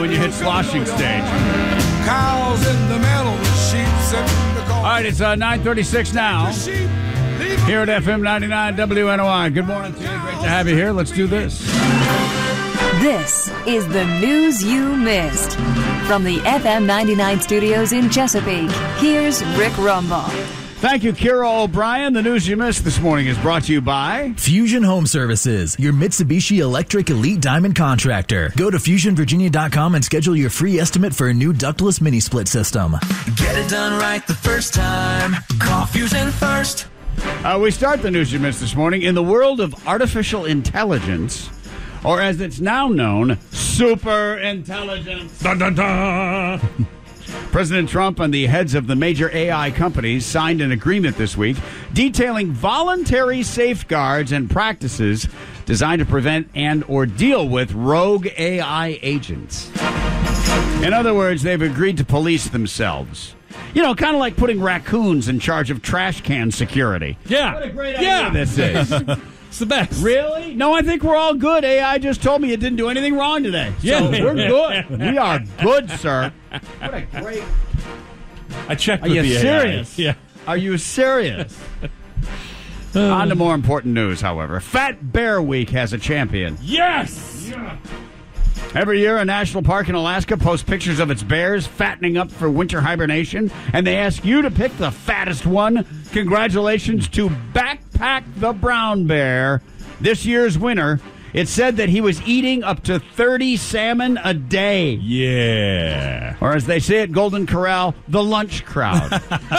when you hit sloshing stage. Cows in the meadow, sheep in the corn. All right, it's 9:36 now here at FM 99 WNOI. Good morning to you. Great to have you here. Let's do this. This is the news you missed. From the FM 99 studios in Chesapeake, here's Rick Rumbaugh. Thank you, Kira O'Brien. The news you missed this morning is brought to you by Fusion Home Services, your Mitsubishi Electric Elite Diamond contractor. Go to FusionVirginia.com and schedule your free estimate for a new ductless mini split system. Get it done right the first time. Call Fusion first. We start the news you missed this morning in the world of artificial intelligence, or as it's now known, super intelligence. Dun, dun, dun. President Trump and the heads of the major AI companies signed an agreement this week detailing voluntary safeguards and practices designed to prevent and or deal with rogue AI agents. In other words, they've agreed to police themselves. You know, kind of like putting raccoons in charge of trash can security. Yeah. What a great idea this is. It's the best. Really? No, I think we're all good. AI just told me it didn't do anything wrong today. So we're good. We are good, sir. What a great... I checked Are with you the AI. serious? Yeah. Are you serious? On to more important news, however. Fat Bear Week has a champion. Yes! Every year, a national park in Alaska posts pictures of its bears fattening up for winter hibernation, and they ask you to pick the fattest one. Congratulations to Backpack the Brown Bear, this year's winner. It said that he was eating up to 30 salmon a day. Yeah. Or as they say at Golden Corral, the lunch crowd.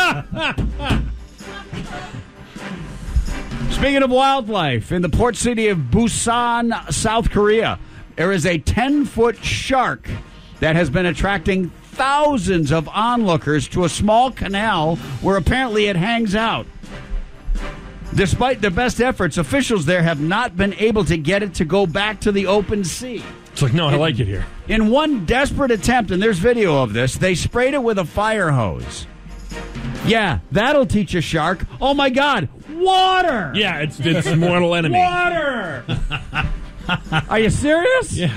Speaking of wildlife, in the port city of Busan, South Korea, there is a 10-foot shark that has been attracting thousands of onlookers to a small canal where apparently it hangs out. Despite their best efforts, officials there have not been able to get it to go back to the open sea. It's like, no, I like it here. In one desperate attempt, and there's video of this, they sprayed it with a fire hose. Yeah, that'll teach a shark. Oh, my God, water! Yeah, it's mortal enemy. Water! Are you serious? Yeah.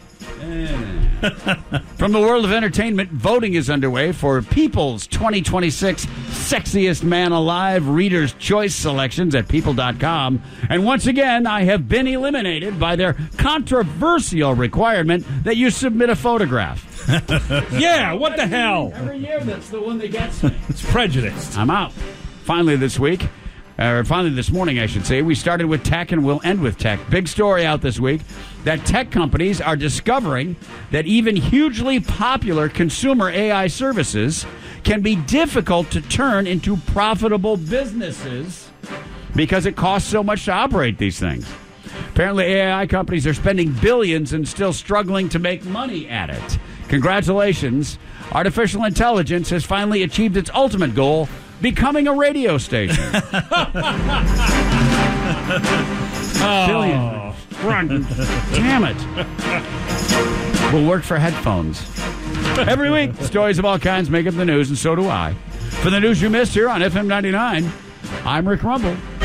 From the world of entertainment, voting is underway for People's 2026 Sexiest Man Alive Reader's Choice selections at People.com. And once again, I have been eliminated by their controversial requirement that you submit a photograph. Yeah, what the hell? Every year, that's the one that gets me. It's prejudiced. I'm out. Finally this morning, I should say, we started with tech and we'll end with tech. Big story out this week that tech companies are discovering that even hugely popular consumer AI services can be difficult to turn into profitable businesses because it costs so much to operate these things. Apparently, AI companies are spending billions and still struggling to make money at it. Congratulations. Artificial intelligence has finally achieved its ultimate goal, becoming a radio station. Billion. Damn it. Will work for headphones. Every week, stories of all kinds make up the news, and so do I. For the news you missed here on FM 99, I'm Rick Rumble.